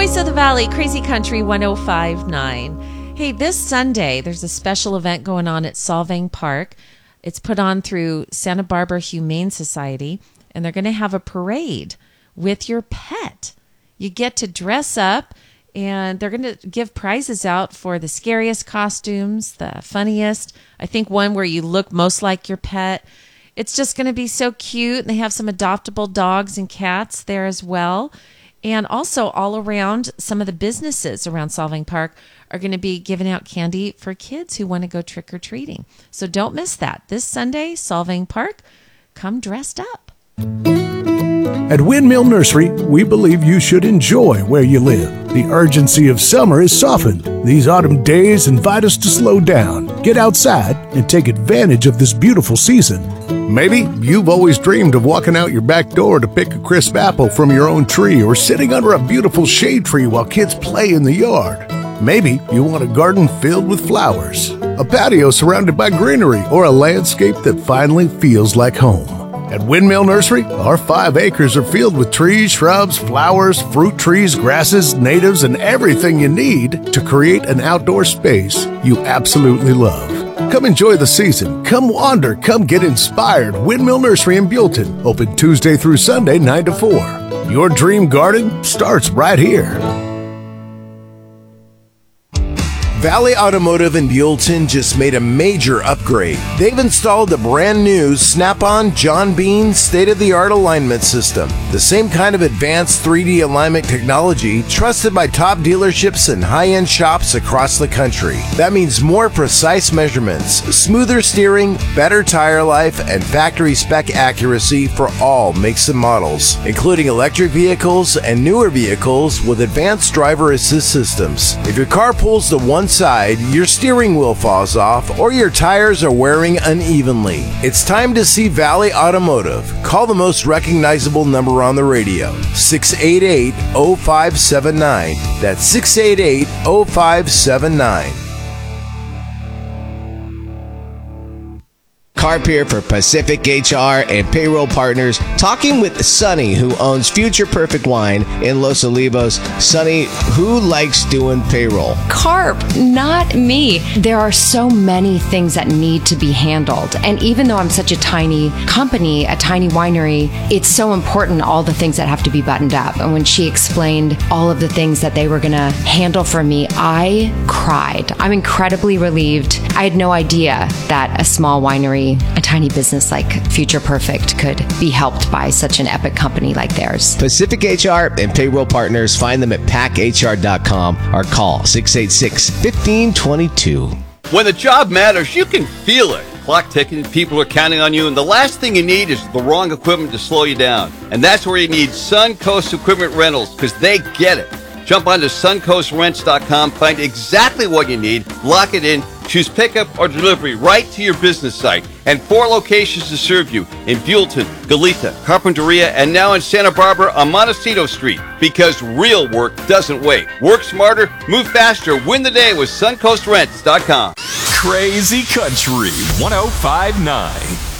Voice of the Valley, Crazy Country 105.9. Hey, this Sunday, there's a special event going on at Solvang Park. It's put on through Santa Barbara Humane Society, and they're going to have a parade with your pet. You get to dress up, and they're going to give prizes out for the scariest costumes, the funniest. I think one where you look most like your pet. It's just going to be so cute. And they have some adoptable dogs and cats there as well. And also all around, some of the businesses around Solvang Park are going to be giving out candy for kids who want to go trick-or-treating. So don't miss that. This Sunday, Solvang Park, come dressed up. At Windmill Nursery, we believe you should enjoy where you live. The urgency of summer is softened. These autumn days invite us to slow down, get outside, and take advantage of this beautiful season. Maybe you've always dreamed of walking out your back door to pick a crisp apple from your own tree or sitting under a beautiful shade tree while kids play in the yard. Maybe you want a garden filled with flowers, a patio surrounded by greenery, or a landscape that finally feels like home. At Windmill Nursery, our 5 acres are filled with trees, shrubs, flowers, fruit trees, grasses, natives, and everything you need to create an outdoor space you absolutely love. Come enjoy the season. Come wander. Come get inspired. Windmill Nursery in Buellton. Open Tuesday through Sunday, 9 to 4. Your dream garden starts right here. Valley Automotive in Buellton just made a major upgrade. They've installed the brand new Snap-on John Bean state-of-the-art alignment system. The same kind of advanced 3D alignment technology trusted by top dealerships and high-end shops across the country. That means more precise measurements, smoother steering, better tire life, and factory spec accuracy for all makes and models, including electric vehicles and newer vehicles with advanced driver assist systems. If your car pulls to one side, your steering wheel falls off, or your tires are wearing unevenly, it's time to see Valley Automotive. Call the most recognizable number on the radio, 688-0579. That's 688-0579. Carp here for Pacific HR and Payroll Partners, talking with Sonny, who owns Future Perfect Wine in Los Olivos. Sonny, who likes doing payroll? Carp, not me. There are so many things that need to be handled. And even though I'm such a tiny company, a tiny winery, it's so important, all the things that have to be buttoned up. And when she explained all of the things that they were going to handle for me, I cried. I'm incredibly relieved. I had no idea that a small winery, a tiny business like Future Perfect, could be helped by such an epic company like theirs. Pacific HR and Payroll Partners, find them at packhr.com or call 686-1522. When the job matters, you can feel it. Clock ticking, people are counting on you, and the last thing you need is the wrong equipment to slow you down. And that's where you need Suncoast Equipment Rentals, because they get it. Jump onto suncoastrents.com, find exactly what you need, lock it in, choose pickup or delivery right to your business site. And 4 locations to serve you in Buellton, Goleta, Carpinteria, and now in Santa Barbara on Montecito Street. Because real work doesn't wait. Work smarter, move faster, win the day with suncoastrents.com. Crazy Country 105.9.